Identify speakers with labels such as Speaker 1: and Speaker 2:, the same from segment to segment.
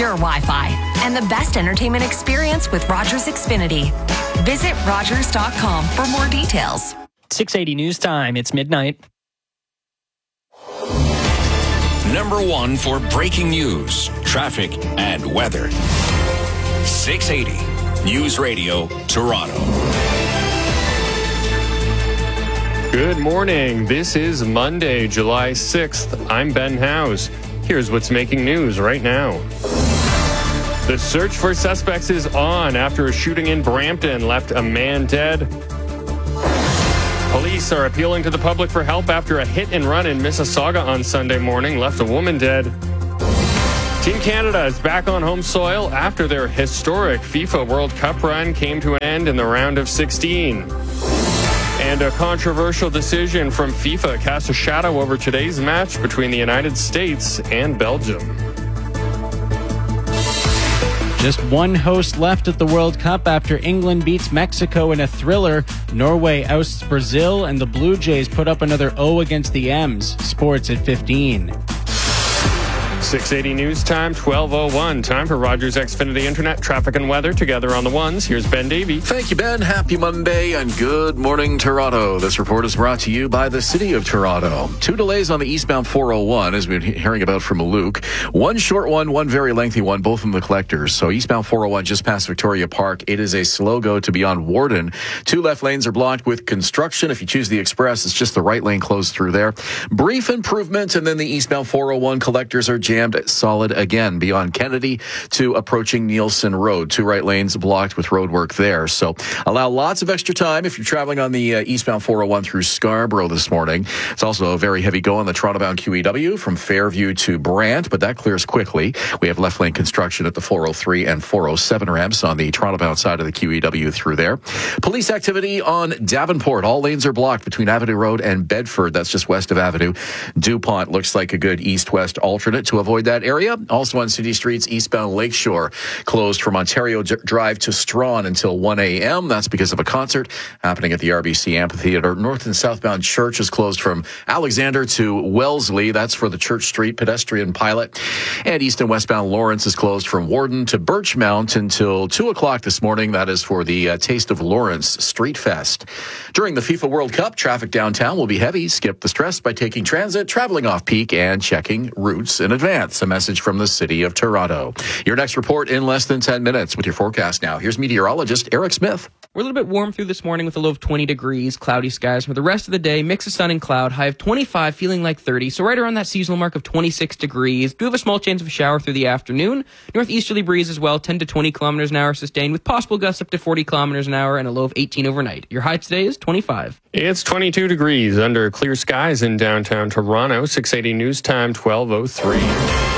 Speaker 1: secure Wi-Fi, and the best entertainment experience with Rogers Xfinity. Visit Rogers.com for more details.
Speaker 2: 6:80 news time. It's midnight.
Speaker 3: Number one for breaking news, traffic, and weather. 680 News Radio, Toronto.
Speaker 4: Good morning. This is Monday, July 6th. I'm Ben Howes. Here's what's making news right now. The search for suspects is on after a shooting in Brampton left a man dead. Police are appealing to the public for help after a hit and run in Mississauga on Sunday morning left a woman dead. Team Canada is back on home soil after their historic FIFA World Cup run came to an end in the round of 16. And a controversial decision from FIFA cast a shadow over today's match between the United States and Belgium.
Speaker 5: Just one host left at the World Cup after England beats Mexico in a thriller. Norway ousts Brazil, and the Blue Jays put up another O against the M's. Sports at 15.
Speaker 4: 680 news time, 12:01. Time for Rogers Xfinity Internet traffic and weather together on the ones. Here's Ben Davey.
Speaker 6: Thank you, Ben. Happy Monday and good morning, Toronto. This report is brought to you by the City of Toronto. 2 delays on the eastbound 401, as we've been hearing about from Luke. One short one, one very lengthy one, both from the collectors. So eastbound 401 just past Victoria Park. It is a slow go to beyond Warden. 2 left lanes are blocked with construction. If you choose the express, it's just the right lane closed through there. Brief improvement, and then the eastbound 401 collectors are jammed solid again beyond Kennedy to approaching Nielsen Road. 2 right lanes blocked with road work there. So allow lots of extra time if you're traveling on the eastbound 401 through Scarborough this morning. It's also a very heavy go on the Toronto-bound QEW from Fairview to Brant, but that clears quickly. We have left lane construction at the 403 and 407 ramps on the Toronto-bound side of the QEW through there. Police activity on Davenport. All lanes are blocked between Avenue Road and Bedford. That's just west of Avenue. DuPont looks like a good east-west alternate to avoid that area. Also on city streets, eastbound Lakeshore closed from Ontario Drive to Strawn until 1 a.m. That's because of a concert happening at the RBC Amphitheatre. North and southbound Church is closed from Alexander to Wellesley. That's for the Church Street pedestrian pilot. And east and westbound Lawrence is closed from Warden to Birchmount until 2 o'clock this morning. That is for the Taste of Lawrence Street Fest. During the FIFA World Cup, traffic downtown will be heavy. Skip the stress by taking transit, traveling off peak, and checking routes in advance. A message from the City of Toronto. Your next report in less than 10 minutes with your forecast now. Here's meteorologist Eric Smith.
Speaker 7: We're a little bit warm through this morning with a low of 20 degrees, cloudy skies. For the rest of the day, mix of sun and cloud, high of 25, feeling like 30. So right around that seasonal mark of 26 degrees. Do have a small chance of a shower through the afternoon. Northeasterly breeze as well, 10 to 20 kilometers an hour sustained with possible gusts up to 40 kilometers an hour and a low of 18 overnight. Your high today is 25.
Speaker 4: It's 22 degrees under clear skies in downtown Toronto. 680 news time, 12:03.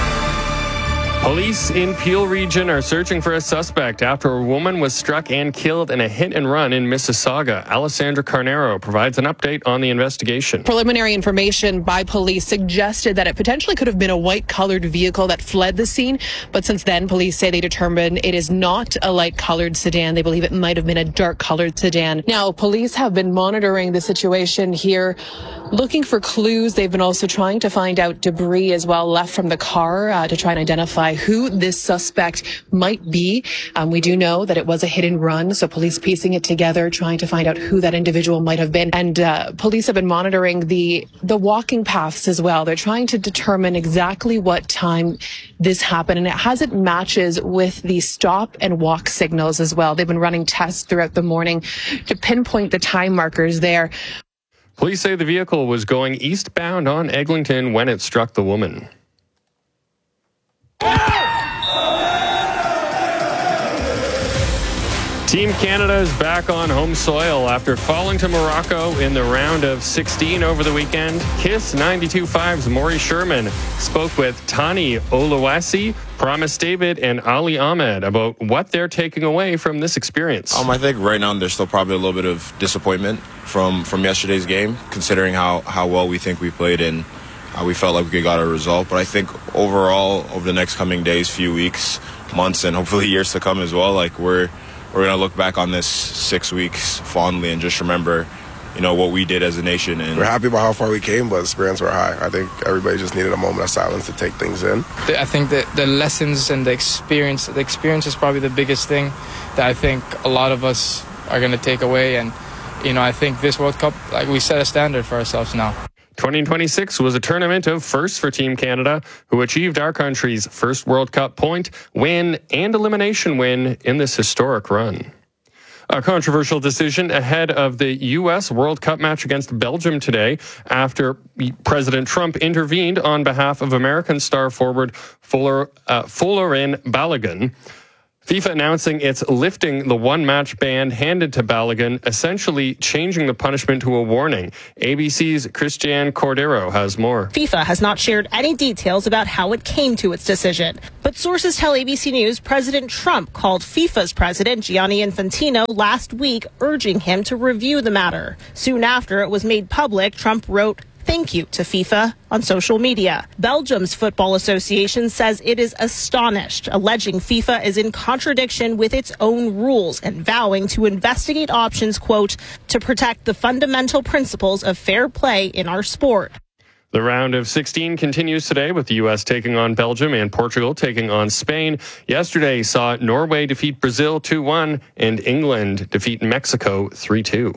Speaker 4: Police in Peel Region are searching for a suspect after a woman was struck and killed in a hit and run in Mississauga. Alessandra Carnero provides an update on the investigation.
Speaker 8: Preliminary information by police suggested that it potentially could have been a white-colored vehicle that fled the scene, but since then, police say they determined it is not a light-colored sedan. They believe it might have been a dark-colored sedan. Now, police have been monitoring the situation here, looking for clues. They've been also trying to find out debris as well left from the car to try and identify who this suspect might be. We do know that it was a hit and run, so police piecing it together, trying to find out who that individual might have been. And police have been monitoring the walking paths as well. They're trying to determine exactly what time this happened, and it has it matches with the stop and walk signals as well. They've been running tests throughout the morning to pinpoint the time markers there.
Speaker 4: Police say the vehicle was going eastbound on Eglinton when it struck the woman. Team Canada is back on home soil after falling to Morocco in the round of 16 over the weekend. KISS 92.5's Maury Sherman spoke with Tani Oluwasi, Promise David, and Ali Ahmed about what they're taking away from this experience.
Speaker 9: I think right now there's still probably a little bit of disappointment from yesterday's game, considering how well we think we played and we felt like we got a result. But I think overall, over the next coming days, few weeks, months, and hopefully years to come as well, like we're going to look back on this 6 weeks fondly and just remember what we did as a nation. And
Speaker 10: we're happy about how far we came, but the spirits were high. I think everybody just needed a moment of silence to take things in.
Speaker 11: I think that the lessons and the experience is probably the biggest thing that I think a lot of us are going to take away. And, I think this World Cup, we set a standard for ourselves now.
Speaker 4: 2026 was a tournament of firsts for Team Canada, who achieved our country's first World Cup point, win, and elimination win in this historic run. A controversial decision ahead of the U.S. World Cup match against Belgium today after President Trump intervened on behalf of American star forward Folarin Balogun. FIFA announcing it's lifting the one-match ban handed to Balogun, essentially changing the punishment to a warning. ABC's Christiane Cordero has more.
Speaker 12: FIFA has not shared any details about how it came to its decision. But sources tell ABC News President Trump called FIFA's president, Gianni Infantino, last week, urging him to review the matter. Soon after it was made public, Trump wrote, "Thank you" to FIFA on social media. Belgium's Football Association says it is astonished, alleging FIFA is in contradiction with its own rules and vowing to investigate options, quote, to protect the fundamental principles of fair play in our sport.
Speaker 4: The round of 16 continues today with the U.S. taking on Belgium and Portugal taking on Spain. Yesterday saw Norway defeat Brazil 2-1 and England defeat Mexico 3-2.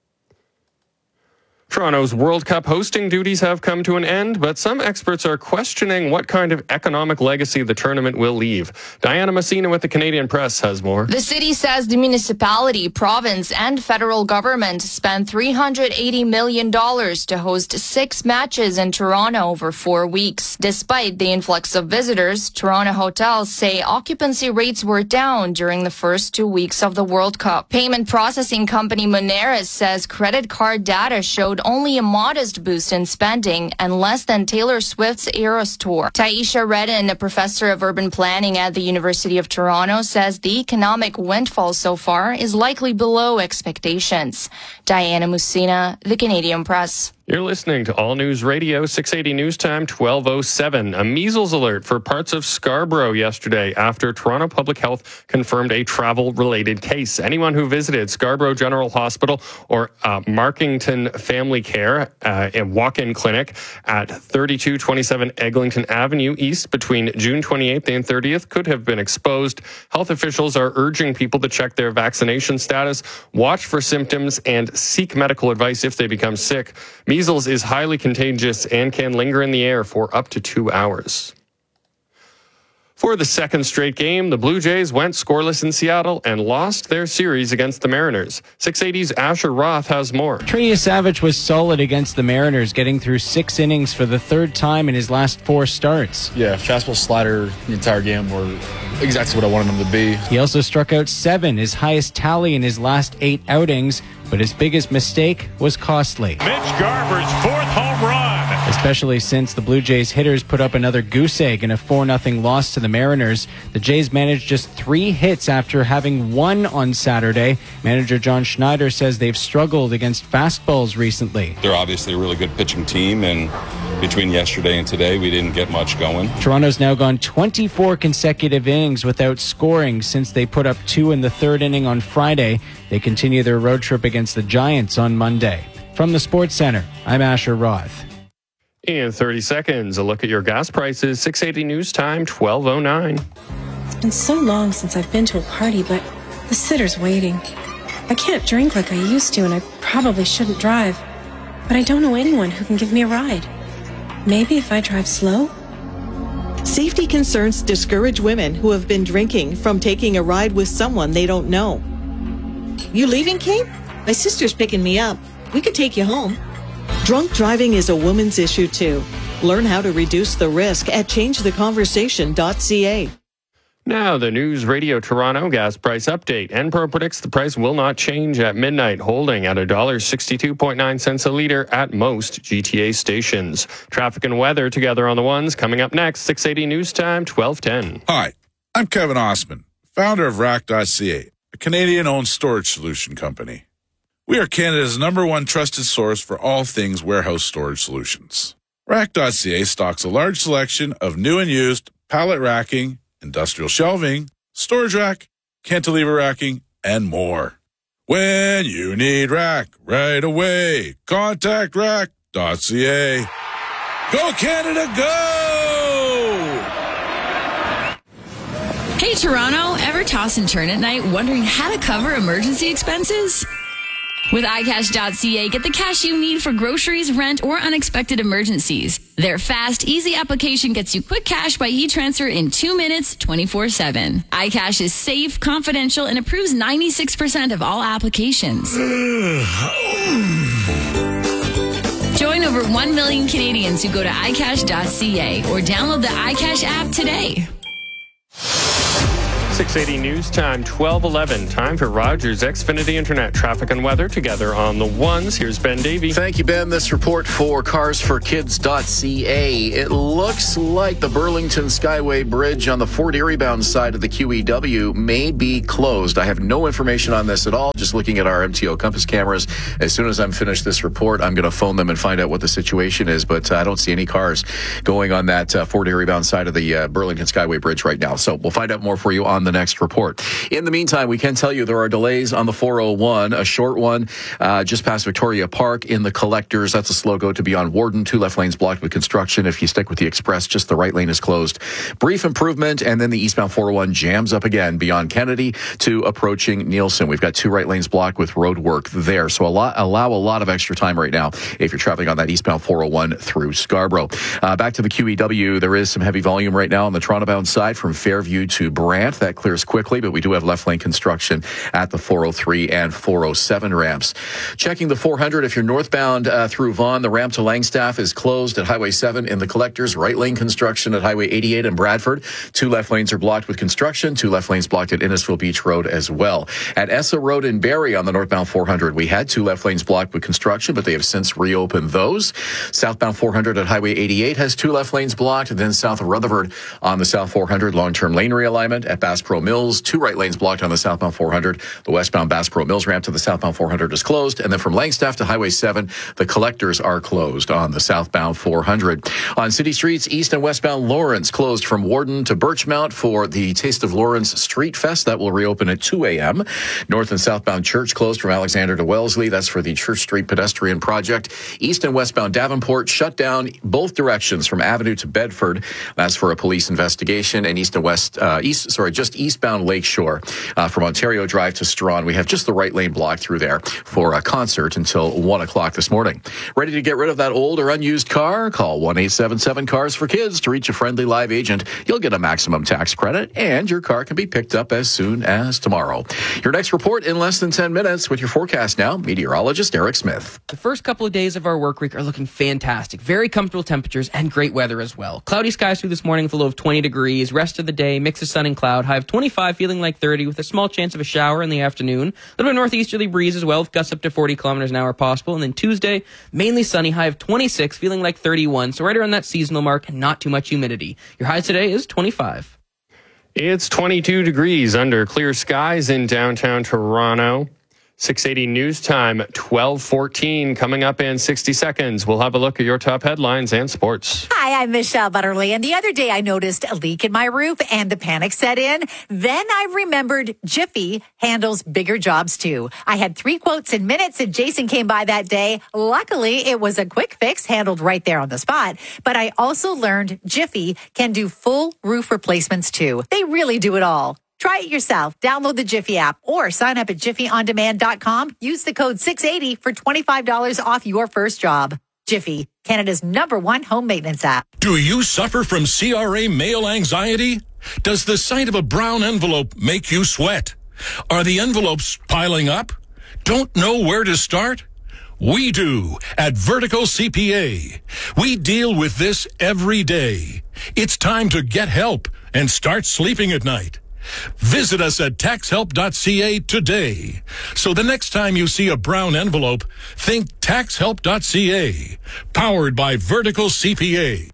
Speaker 4: Toronto's World Cup hosting duties have come to an end, but some experts are questioning what kind of economic legacy the tournament will leave. Diana Messina with the Canadian Press has more.
Speaker 13: The city says the municipality, province, and federal government spent $380 million to host 6 matches in Toronto over 4 weeks. Despite the influx of visitors, Toronto hotels say occupancy rates were down during the first 2 weeks of the World Cup. Payment processing company Moneris says credit card data showed only a modest boost in spending and less than Taylor Swift's Eras tour. Taisha Redden, a professor of urban planning at the University of Toronto, says the economic windfall so far is likely below expectations. Diana Messina, the Canadian Press.
Speaker 4: You're listening to All News Radio, 680 News Time, 12:07. A measles alert for parts of Scarborough yesterday after Toronto Public Health confirmed a travel-related case. Anyone who visited Scarborough General Hospital or Markington Family Care, a walk-in clinic at 3227 Eglinton Avenue East between June 28th and 30th could have been exposed. Health officials are urging people to check their vaccination status, watch for symptoms, and seek medical advice if they become sick. Measles is highly contagious and can linger in the air for up to 2 hours. For the second straight game, the Blue Jays went scoreless in Seattle and lost their series against the Mariners. 680's Asher Roth has more.
Speaker 5: Trina Savage was solid against the Mariners, getting through 6 innings for the third time in his last 4 starts.
Speaker 14: Yeah, fastball, slider the entire game were exactly what I wanted them to be.
Speaker 5: He also struck out 7, his highest tally in his last 8 outings, but his biggest mistake was costly.
Speaker 15: Mitch Garver's 4th home run.
Speaker 5: Especially since the Blue Jays hitters put up another goose egg in a 4-0 loss to the Mariners. The Jays managed just 3 hits after having 1 on Saturday. Manager John Schneider says they've struggled against fastballs recently.
Speaker 16: They're obviously a really good pitching team, and between yesterday and today, we didn't get much going.
Speaker 5: Toronto's now gone 24 consecutive innings without scoring since they put up 2 in the 3rd inning on Friday. They continue their road trip against the Giants on Monday. From the Sports Center, I'm Asher Roth.
Speaker 4: In 30 seconds, a look at your gas prices. 680 News Time, 12:09.
Speaker 17: It's been so long since I've been to a party, but the sitter's waiting. I can't drink like I used to, and I probably shouldn't drive. But I don't know anyone who can give me a ride. Maybe if I drive slow?
Speaker 18: Safety concerns discourage women who have been drinking from taking a ride with someone they don't know. You leaving, Kate? My sister's picking me up. We could take you home. Drunk driving is a woman's issue, too. Learn how to reduce the risk at changetheconversation.ca.
Speaker 4: Now, the News Radio Toronto gas price update. Enpro predicts the price will not change at midnight, holding at $1.62.9 a liter at most GTA stations. Traffic and weather together on the ones coming up next. 680 News Time, 12:10.
Speaker 19: Hi, I'm Kevin Osman, founder of Rack.ca, a Canadian-owned storage solution company. We are Canada's #1 trusted source for all things warehouse storage solutions. Rack.ca stocks a large selection of new and used pallet racking, industrial shelving, storage rack, cantilever racking, and more. When you need Rack right away, contact rack.ca. Go Canada, go!
Speaker 20: Hey Toronto, ever toss and turn at night wondering how to cover emergency expenses? With iCash.ca, get the cash you need for groceries, rent, or unexpected emergencies. Their fast, easy application gets you quick cash by e-transfer in 2 minutes, 24/7. iCash is safe, confidential, and approves 96% of all applications. Join over 1 million Canadians who go to iCash.ca or download the iCash app today.
Speaker 4: 680 News Time, 12:11. Time for Rogers Xfinity Internet traffic and weather together on the ones. Here's Ben Davey.
Speaker 6: Thank you, Ben. This report for carsforkids.ca. It looks like the Burlington Skyway Bridge on the Fort Erie bound side of the QEW may be closed. I have no information on this at all. Just looking at our MTO Compass cameras. As soon as I'm finished this report, I'm going to phone them and find out what the situation is. But I don't see any cars going on that Fort Erie bound side of the Burlington Skyway Bridge right now. So we'll find out more for you on the next report. In the meantime, we can tell you there are delays on the 401, a short one just past Victoria Park in the collectors. That's a slow go to be on Warden. 2 left lanes blocked with construction. If you stick with the express, just the right lane is closed. Brief improvement, and then the eastbound 401 jams up again beyond Kennedy to approaching Nielsen. We've got 2 right lanes blocked with road work there. So allow a lot of extra time right now if you're traveling on that eastbound 401 through Scarborough. Back to the QEW, there is some heavy volume right now on the Toronto bound side from Fairview to Brant. That clears quickly, but we do have left lane construction at the 403 and 407 ramps. Checking the 400, if you're northbound through Vaughan, the ramp to Langstaff is closed at Highway 7 in the collectors. Right lane construction at Highway 88 in Bradford. 2 left lanes are blocked with construction. 2 left lanes blocked at Innisfil Beach Road as well. At Essa Road in Barrie on the northbound 400, we had 2 left lanes blocked with construction, but they have since reopened those. Southbound 400 at Highway 88 has 2 left lanes blocked. And then south of Rutherford on the South 400, long-term lane realignment at Bass Pro Mills. 2 right lanes blocked on the southbound 400. The westbound Bass Pro Mills ramp to the southbound 400 is closed. And then from Langstaff to Highway 7, the collectors are closed on the southbound 400. On city streets, east and westbound Lawrence closed from Warden to Birchmount for the Taste of Lawrence Street Fest. That will reopen at 2 a.m. North and southbound Church closed from Alexander to Wellesley. That's for the Church Street pedestrian project. East and westbound Davenport shut down both directions from Avenue to Bedford. That's for a police investigation. And east eastbound Lakeshore from Ontario Drive to Strawn. We have just the right lane blocked through there for a concert until 1 o'clock this morning. Ready to get rid of that old or unused car? Call 1-877-CARS-FOR-KIDS to reach a friendly live agent. You'll get a maximum tax credit, and your car can be picked up as soon as tomorrow. Your next report in less than 10 minutes with your forecast now. Meteorologist Eric Smith.
Speaker 7: The first couple of days of our work week are looking fantastic. Very comfortable temperatures and great weather as well. Cloudy skies through this morning with a low of 20 degrees. Rest of the day, mix of sun and cloud. High of 25, feeling like 30 with a small chance of a shower in the afternoon. A little bit of northeasterly breeze as well, with gusts up to 40 kilometers an hour possible. And then Tuesday, mainly sunny, high of 26, feeling like 31. So right around that seasonal mark and not too much humidity. Your high today is 25.
Speaker 4: It's 22 degrees under clear skies in downtown Toronto. 680 News Time, 12:14. Coming up in 60 seconds, we'll have a look at your top headlines and sports.
Speaker 21: Hi, I'm Michelle Butterly, and the other day I noticed a leak in my roof and the panic set in. Then I remembered Jiffy handles bigger jobs too. I had 3 quotes in minutes and Jason came by that day. Luckily, it was a quick fix handled right there on the spot. But I also learned Jiffy can do full roof replacements too. They really do it all. Try it yourself. Download the Jiffy app or sign up at jiffyondemand.com. Use the code 680 for $25 off your first job. Jiffy, Canada's #1 home maintenance app.
Speaker 22: Do you suffer from CRA mail anxiety? Does the sight of a brown envelope make you sweat? Are the envelopes piling up? Don't know where to start? We do at Vertical CPA. We deal with this every day. It's time to get help and start sleeping at night. Visit us at taxhelp.ca today. So the next time you see a brown envelope, think taxhelp.ca. Powered by Vertical CPA.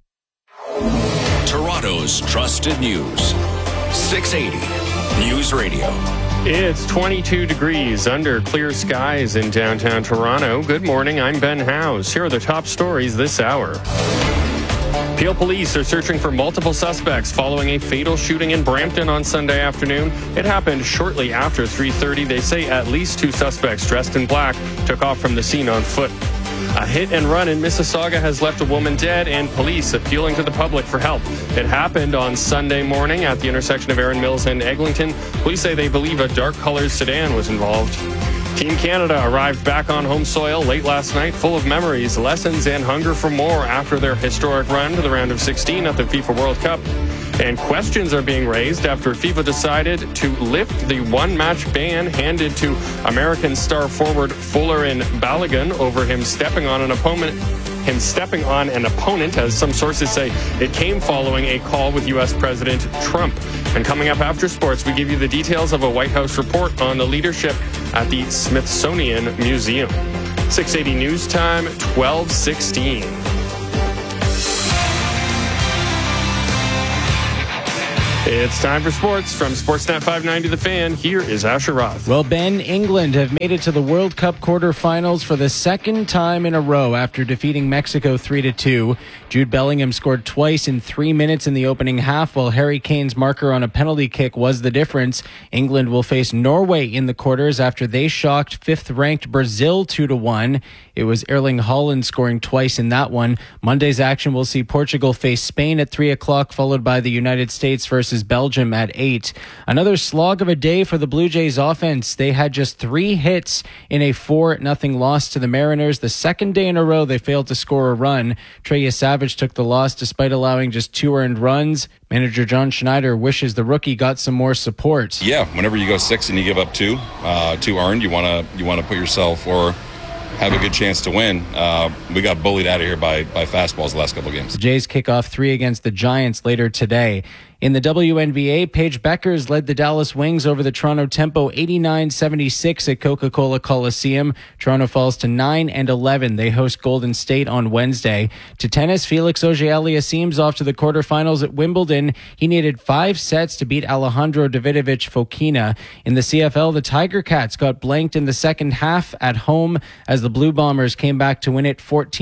Speaker 3: Toronto's trusted news. 680 News Radio.
Speaker 4: It's 22 degrees under clear skies in downtown Toronto. Good morning, I'm Ben Howes. Here are the top stories this hour. Peel police are searching for multiple suspects following a fatal shooting in Brampton on Sunday afternoon. It happened shortly after 3:30. They say at least 2 suspects dressed in black took off from the scene on foot. A hit and run in Mississauga has left a woman dead, and police appealing to the public for help. It happened on Sunday morning at the intersection of Erin Mills and Eglinton. Police say they believe a dark-colored sedan was involved. Team Canada arrived back on home soil late last night, full of memories, lessons, and hunger for more after their historic run to the round of 16 at the FIFA World Cup. And questions are being raised after FIFA decided to lift the one-match ban handed to American star forward Folarin Balogun over him stepping on an opponent, as some sources say. It came following a call with U.S. President Trump. And coming up after sports, we give you the details of a White House report on the leadership at the Smithsonian Museum. 680 News Time, 12:16. It's time for sports from Sportsnet 590 The Fan. Here is Asher Roth.
Speaker 5: Well, Ben, England have made it to the World Cup quarterfinals for the second time in a row after defeating Mexico 3-2. Jude Bellingham scored twice in 3 minutes in the opening half, while Harry Kane's marker on a penalty kick was the difference. England will face Norway in the quarters after they shocked 5th-ranked Brazil 2-1. It was Erling Haaland scoring twice in that one. Monday's action will see Portugal face Spain at 3 o'clock, followed by the United States versus Belgium at 8. Another slog of a day for the Blue Jays offense. They had just 3 hits in a 4-0 loss to the Mariners. The second day in a row they failed to score a run. Trey Savage took the loss despite allowing just 2 earned runs. Manager John Schneider wishes the rookie got some more support.
Speaker 16: Yeah, whenever you go 6 and you give up 2 earned, you want to put yourself or have a good chance to win. We got bullied out of here by fastballs the last couple games.
Speaker 5: The Jays kick off 3 against the Giants later today. In the WNBA, Paige Beckers led the Dallas Wings over the Toronto Tempo 89-76 at Coca-Cola Coliseum. Toronto falls to 9-11. They host Golden State on Wednesday. To tennis, Felix Auger-Aliassime's off to the quarterfinals at Wimbledon. He needed 5 sets to beat Alejandro Davidovich Fokina. In the CFL, the Tiger Cats got blanked in the second half at home as the Blue Bombers came back to win it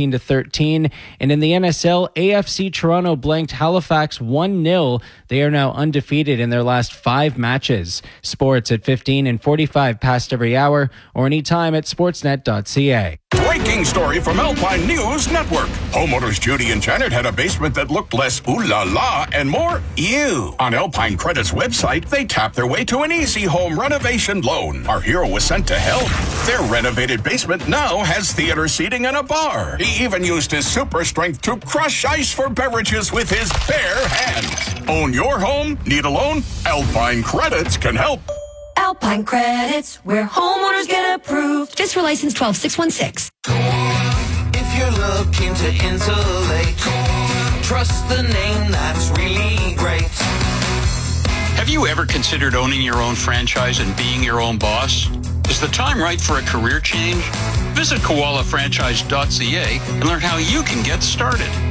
Speaker 5: 14-13. And in the NSL, AFC Toronto blanked Halifax 1-0. They are now undefeated in their last 5 matches. Sports at 15 and 45 past every hour or anytime at sportsnet.ca.
Speaker 3: Breaking story from Alpine News Network. Homeowners Judy and Janet had a basement that looked less ooh la la and more ew. On Alpine Credit's website, they tapped their way to an easy home renovation loan. Our hero was sent to help. Their renovated basement now has theater seating and a bar. He even used his super strength to crush ice for beverages with his bare hands. Own your home? Need a loan? Alpine Credits can help.
Speaker 1: Alpine Credits, where homeowners get approved. Just for license 12616.
Speaker 2: If you're looking to insulate, trust the name that's really great.
Speaker 15: Have you ever considered owning your own franchise and being your own boss? Is the time right for a career change? Visit koalafranchise.ca and learn how you can get started.